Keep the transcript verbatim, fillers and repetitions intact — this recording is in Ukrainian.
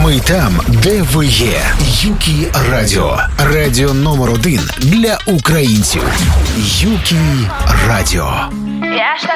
Ми там, де ви є. Юкі Радіо. Радіо номер один для українців. Юкі Радіо. Я ж